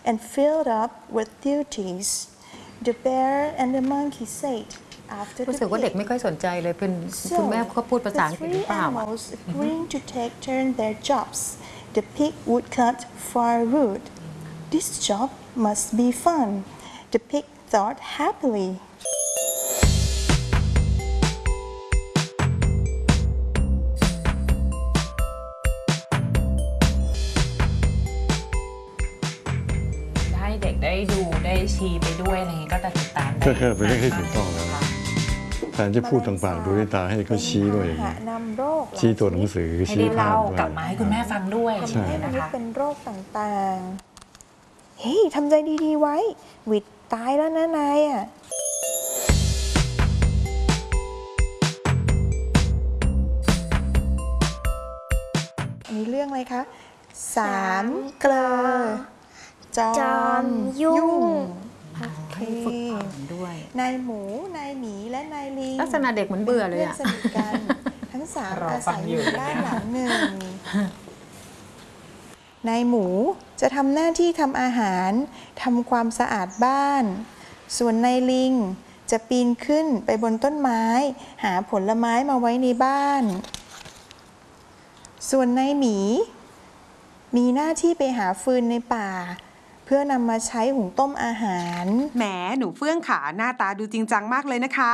and filled up with duties. The bear and the monkey said after the รู้สึกว่าเด็ก pig. ไม่ค่อยสนใจเลยเป็นคุณแม่เขาพูดภาษาอังกฤษหรือเปล่า The three animals agreeing to take turn their jobs. The pig would cut firewood. This job must be fun. The pig thought happily. เด็กได้ดูได้ชี้ไปด้วยอะไรอย่างนี้ก็จะติดตามได้ก็แค่เป็นเรื่องที่ถูกต้องแล้วแทนจะพูดต่างๆดูด้วยตาให้เขาชี้ด้วยชี้ตัวหนังสือให้ชี้ได้ภาพเล่าด้วยกลับมาให้คุณแม่ฟังด้วยทำให้มนุษย์เป็นโรคต่างๆเฮ้ยทำใจดีๆไว้วิดตายแล้วนะนายอ่ะอันนี้เรื่องอะไรคะสามเกลอจอมยุ่งให้ฝึกอ่านด้วยนายหมูนายหมีและนายลิงลักษณะเด็กเหมือนเบื่อเลยอะสนิทกันทั้งสามอาศัยอยู่บ้านหลังหนึ่งนายหมูจะทำหน้าที่ทำอาหารทำความสะอาดบ้านส่วนนายลิงจะปีนขึ้นไปบนต้นไม้หาผลไม้มาไว้ในบ้านส่วนนายหมีมีหน้าที่ไปหาฟืนในป่าเพื่อนำมาใช้หุงต้มอาหารแหมหนูเฟื่องขาหน้าตาดูจริงจังมากเลยนะคะ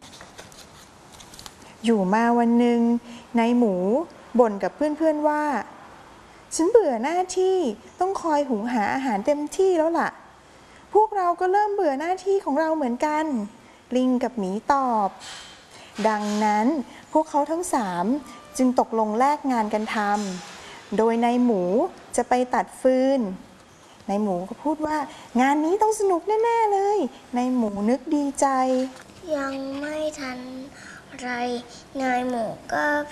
อยู่มาวันหนึ่งนายหมูบ่นกับเพื่อนๆว่าฉันเบื่อหน้าที่ต้องคอยหุงหาอาหารเต็มที่แล้วล่ะพวกเราก็เริ่มเบื่อหน้าที่ของเราเหมือนกันลิงกับหมีตอบดังนั้นพวกเขาทั้งสามจึงตกลงแลกงานกันทำโดยนายหมูจะไปตัดฟืนนายหมูก็พูดว่างานนี้ต้องสนุกแน่ๆเลยนายหมูนึกดีใจยังไม่ทันไรนายหมูก็พ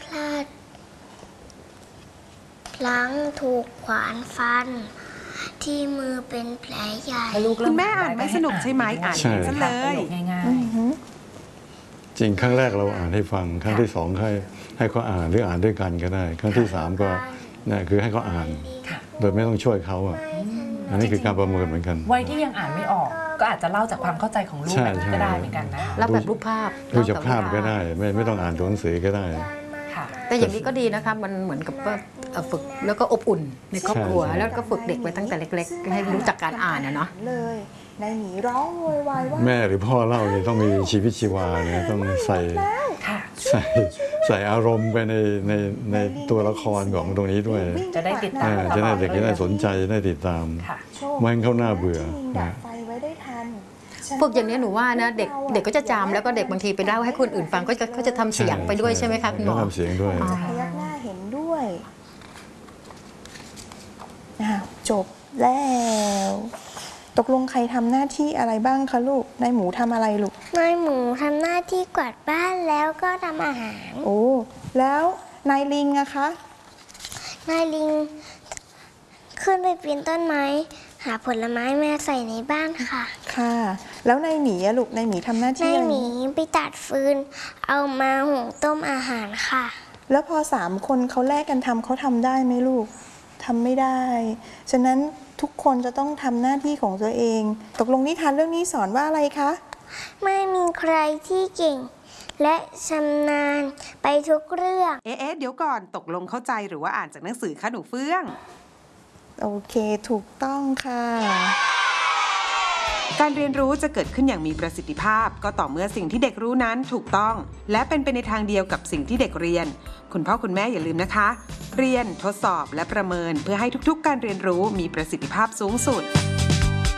ลั้งถูกขวานฟันที่มือเป็นแผลใหญ่คุณแม่อ่านไม่สนุกใช่ไหมอ่านซะเลยง่ายจริงครั้งแรกเราอ่านให้ฟังครั้งที่สองให้เขาอ่านหรืออ่านด้วยกันก็ได้ครั้งที่สามก็นี่คือให้เขาอ่านโดยไม่ต้องช่วยเขาอ่ะอันนี้คือการประเมินเหมือนกันวัยที่ยังอ่านไม่ออกก็อาจจะเล่าจากความเข้าใจของลูกก็ได้เหมือนกันนะแล้วแบบรูปภาพดูจากภาพก็ได้ไม่ต้องอ่านตัวหนังสือก็ได้แต่อย่างนี้ก็ดีนะคะมันเหมือนกับว่าฝึกแล้วก็อบอุ่นในครอบครัวแล้วก็ฝึกเด็กไว้ตั้งแต่เล็กๆให้รู้จักการอ่านนะเนาะเลยนายหมีร้องโวยวายว่าแม่หรือพ่อเล่าเนี่ยต้องมีชีวิตชีวาเนี่ยต้องใส่อารมณ์ไปในตัวละครของตรงนี้ด้วยจะได้ติดตามจะได้เด็กจะได้สนใจได้ติดตามไม่ให้เขาหน้าเบื่อฝึกอย่างนี้หนูว่านะเด็กก็จะจำแล้วก็เด็กบางทีไปเล่าให้คนอื่นฟังก็จะทำเสียงไปด้วยใช่ไหมคะคุณหมอทำเสียงด้วยพยักหน้าเห็นด้วยจบแล้วตกลงใครทำหน้าที่อะไรบ้างคะลูกนายหมูทำอะไรลูกนายหมูทำหน้าที่กวาดบ้านแล้วก็ทำอาหารโอ้แล้วนายลิงอะคะนายลิงขึ้นไปปีนต้นไม้หาผลไม้มาใส่ในบ้านค่ะค่ะแล้วนายหมีอะลูกนายหมีทำหน้าที่นายหมีไปตัดฟืนเอามาหุงต้มอาหารค่ะแล้วพอ3 คนเขาแลกกันทำเขาทำได้ไหมลูกทำไม่ได้ฉะนั้นทุกคนจะต้องทำหน้าที่ของตัวเองตกลงนิทานเรื่องนี้สอนว่าอะไรคะไม่มีใครที่เก่งและชำนาญไปทุกเรื่องเดี๋ยวก่อนตกลงเข้าใจหรือว่าอ่านจากหนังสือคะหนูเฟื่องโอเคถูกต้องค่ะการเรียนรู้จะเกิดขึ้นอย่างมีประสิทธิภาพก็ต่อเมื่อสิ่งที่เด็กรู้นั้นถูกต้องและเป็นไปในทางเดียวกับสิ่งที่เด็กเรียนคุณพ่อคุณแม่อย่าลืมนะคะเรียนทดสอบและประเมินเพื่อให้ทุกๆการเรียนรู้มีประสิทธิภาพสูงสุด